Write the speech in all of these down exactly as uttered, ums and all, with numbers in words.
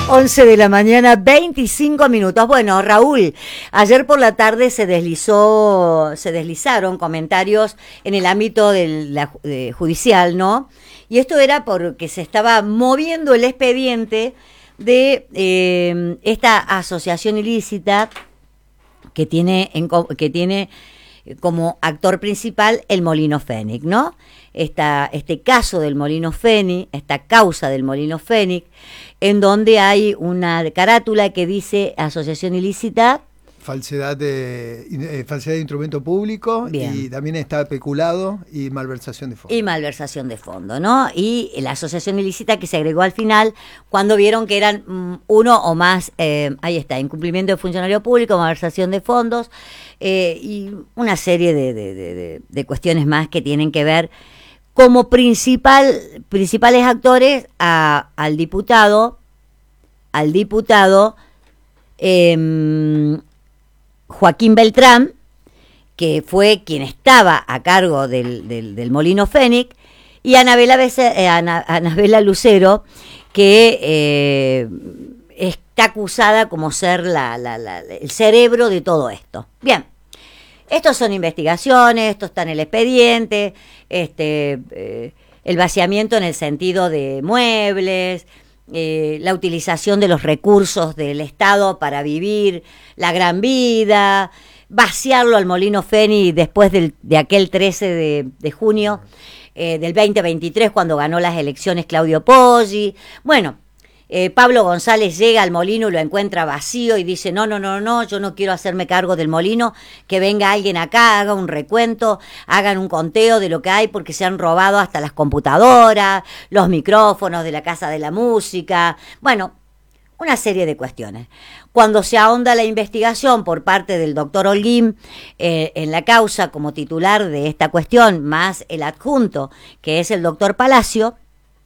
once de la mañana, veinticinco minutos. Bueno, Raúl, ayer por la tarde se deslizó, se deslizaron comentarios en el ámbito del, la, de, judicial, ¿no? Y esto era porque se estaba moviendo el expediente de eh, esta asociación ilícita que tiene, en, que tiene como actor principal el Molino Fénix, ¿no? Esta, este caso del Molino Fénix, esta causa del Molino Fénix, en donde hay una carátula que dice asociación ilícita. Falsedad de, eh, falsedad de instrumento público. Bien. Y también está peculado y malversación de fondo. Y malversación de fondo, ¿no? Y la asociación ilícita que se agregó al final cuando vieron que eran mm, uno o más, eh, ahí está, incumplimiento de funcionario público, malversación de fondos eh, y una serie de, de, de, de, de cuestiones más que tienen que ver como principal, principales actores a, al diputado, al diputado eh, Joaquín Beltrán, que fue quien estaba a cargo del, del, del Molino Fénix, y Anabela, Bece, eh, Ana, Anabela Lucero, que eh, está acusada como ser la, la, la, el cerebro de todo esto. Bien. Estos son investigaciones, esto está en el expediente, este, eh, el vaciamiento en el sentido de muebles, eh, la utilización de los recursos del Estado para vivir la gran vida, vaciarlo al Molino Fénix después del, de aquel trece de, de junio eh, del veinte veintitrés, cuando ganó las elecciones Claudio Poggi. Bueno, Eh, Pablo González llega al molino y lo encuentra vacío y dice, no, no, no, no, yo no quiero hacerme cargo del molino, que venga alguien acá, haga un recuento, hagan un conteo de lo que hay, porque se han robado hasta las computadoras, los micrófonos de la Casa de la Música, bueno, una serie de cuestiones. Cuando se ahonda la investigación por parte del doctor Holguín eh, en la causa como titular de esta cuestión, más el adjunto, que es el doctor Palacio,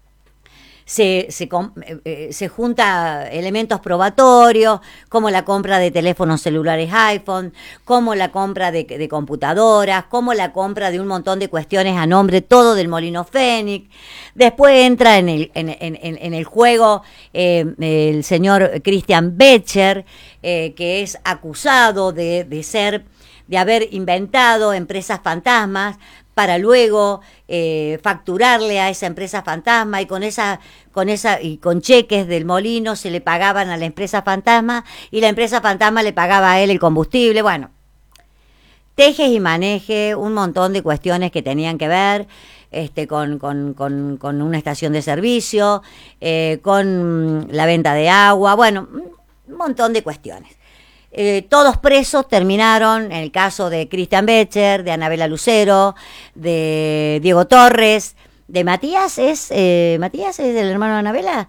Se, se, eh, se junta elementos probatorios, como la compra de teléfonos celulares iPhone, como la compra de, de computadoras, como la compra de un montón de cuestiones a nombre todo del Molino Fénix. Después entra en el, en, en, en el juego eh, el señor Christian Becher, eh, que es acusado de, de ser, de haber inventado empresas fantasmas para luego eh, facturarle a esa empresa fantasma, y con esa, con esa, y con cheques del molino se le pagaban a la empresa fantasma, y la empresa fantasma le pagaba a él el combustible. Bueno, tejes y maneje, un montón de cuestiones que tenían que ver este, con, con, con, con una estación de servicio, eh, con la venta de agua, bueno, un montón de cuestiones. Eh, todos presos terminaron, en el caso de Christian Becher, de Anabela Lucero, de Diego Torres, de Matías, ¿es eh, Matías es el hermano de Anabela?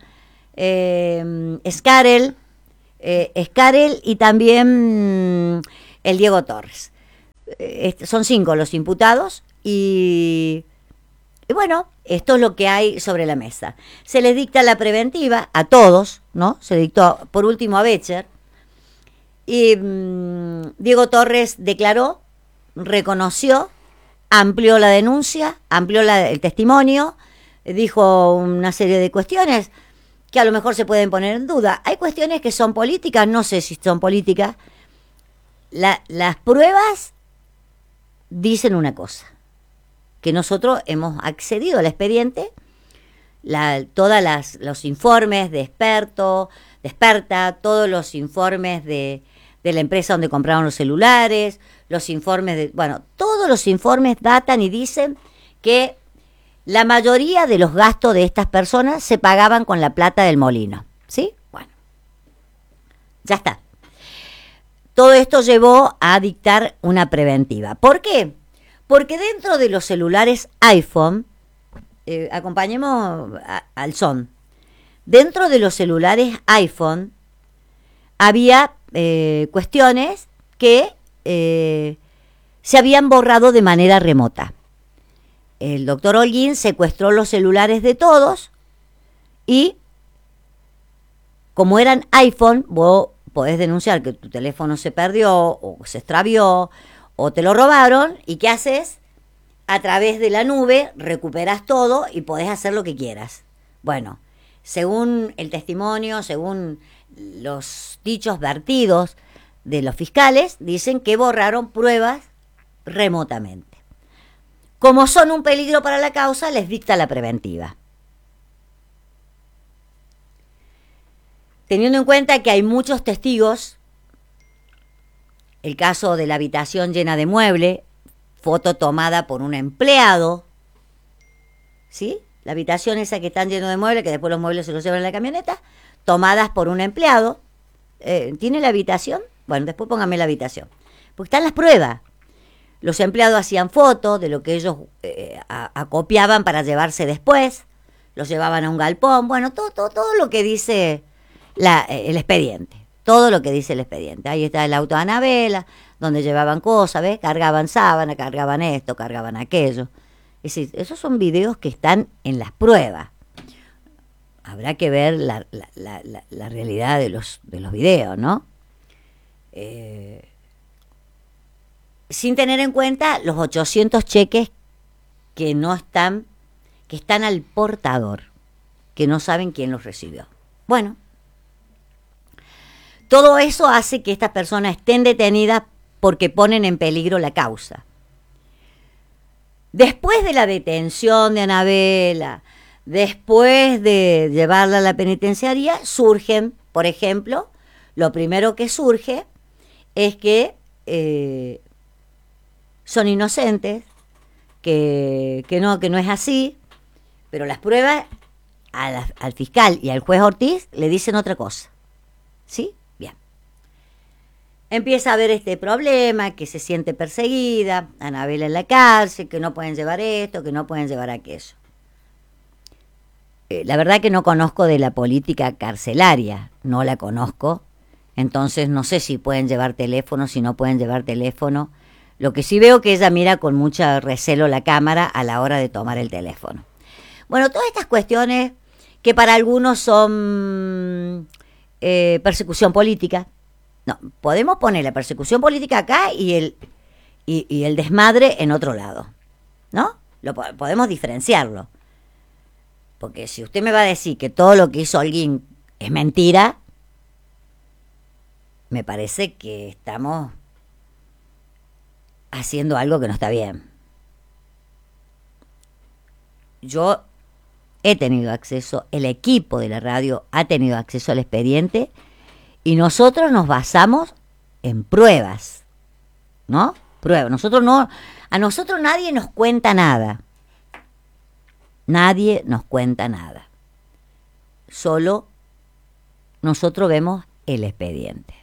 Eh, Escarel, eh, Escarel y también mm, el Diego Torres. Eh, son cinco los imputados y, y bueno, esto es lo que hay sobre la mesa. Se les dicta la preventiva a todos, ¿no? Se dictó por último a Becher. Y mmm, Diego Torres declaró, reconoció, amplió la denuncia, amplió la, el testimonio, dijo una serie de cuestiones que a lo mejor se pueden poner en duda. Hay cuestiones que son políticas, no sé si son políticas. La, las pruebas dicen una cosa, que nosotros hemos accedido al expediente, la, todas las, los informes de experto, de experta, todos los informes de de la empresa donde compraron los celulares, los informes de, bueno, todos los informes datan y dicen que la mayoría de los gastos de estas personas se pagaban con la plata del molino, ¿sí? Bueno, ya está. Todo esto llevó a dictar una preventiva. ¿Por qué? Porque dentro de los celulares iPhone, eh, acompañemos a, al son, dentro de los celulares iPhone había Eh, cuestiones que eh, se habían borrado de manera remota. El doctor Holguín secuestró los celulares de todos y, como eran iPhone, vos podés denunciar que tu teléfono se perdió o se extravió o te lo robaron, y ¿qué haces? A través de la nube recuperas todo y podés hacer lo que quieras. Bueno, según el testimonio, según los dichos vertidos de los fiscales, dicen que borraron pruebas remotamente. Como son un peligro para la causa, les dicta la preventiva. Teniendo en cuenta que hay muchos testigos, el caso de la habitación llena de mueble, foto tomada por un empleado, ¿sí? La habitación esa que están lleno de muebles, que después los muebles se los llevan en la camioneta, tomadas por un empleado. Eh, ¿Tiene la habitación? Bueno, después póngame la habitación. Porque están las pruebas. Los empleados hacían fotos de lo que ellos eh, acopiaban para llevarse después, los llevaban a un galpón, bueno, todo, todo, todo lo que dice la, el expediente, todo lo que dice el expediente. Ahí está el auto de Anabela, donde llevaban cosas, ¿ves? Cargaban sábana, cargaban esto, cargaban aquello. Es decir, esos son videos que están en las pruebas. Habrá que ver la, la, la, la, la realidad de los, de los videos, ¿no? Eh... sin tener en cuenta los ochocientos cheques que no están, que están al portador, que no saben quién los recibió. Bueno, todo eso hace que estas personas estén detenidas porque ponen en peligro la causa. Después de la detención de Anabela, después de llevarla a la penitenciaría, surgen, por ejemplo, lo primero que surge es que eh, son inocentes, que, que no, que no es así, pero las pruebas a la, al fiscal y al juez Ortiz le dicen otra cosa. ¿Sí? Bien. Empieza a haber este problema, que se siente perseguida, Anabela en la cárcel, que no pueden llevar esto, que no pueden llevar aquello. Eh, la verdad que no conozco de la política carcelaria, no la conozco, entonces no sé si pueden llevar teléfono, si no pueden llevar teléfono. Lo que sí veo que ella mira con mucho recelo la cámara a la hora de tomar el teléfono. Bueno, todas estas cuestiones que para algunos son eh, persecución política. No, podemos poner la persecución política acá y el, y, y el desmadre en otro lado, ¿no? Lo podemos diferenciarlo. Porque si usted me va a decir que todo lo que hizo Holguín es mentira, me parece que estamos haciendo algo que no está bien. Yo he tenido acceso, el equipo de la radio ha tenido acceso al expediente y nosotros nos basamos en pruebas, ¿no? Pruebas. Nosotros no, a nosotros nadie nos cuenta nada. Nadie nos cuenta nada. Solo nosotros vemos el expediente.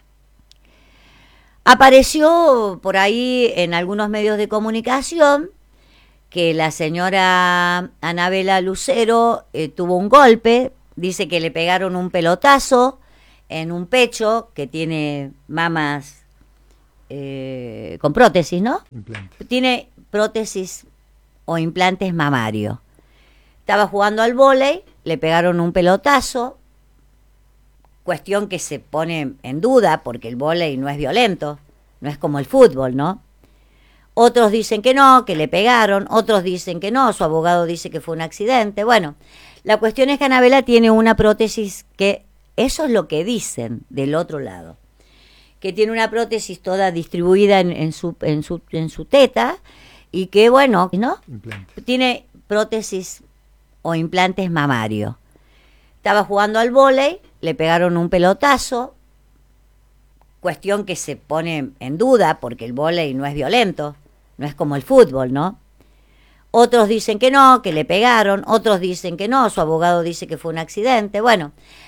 Apareció por ahí en algunos medios de comunicación que la señora Anabela Lucero eh, tuvo un golpe, dice que le pegaron un pelotazo en un pecho que tiene mamas eh, con prótesis, ¿no? Implante. Tiene prótesis o implantes mamarios. Estaba jugando al vóley, le pegaron un pelotazo, cuestión que se pone en duda porque el vóley no es violento, no es como el fútbol, ¿no? Otros dicen que no, que le pegaron, otros dicen que no, su abogado dice que fue un accidente. Bueno, la cuestión es que Anabela tiene una prótesis que, eso es lo que dicen del otro lado, que tiene una prótesis toda distribuida en, en, su, en, su, en su teta y que, bueno, ¿no? Implante. Tiene prótesis o implantes mamarios. Estaba jugando al vóley, le pegaron un pelotazo, cuestión que se pone en duda porque el vóley no es violento, no es como el fútbol, ¿no? Otros dicen que no, que le pegaron, otros dicen que no, su abogado dice que fue un accidente. Bueno,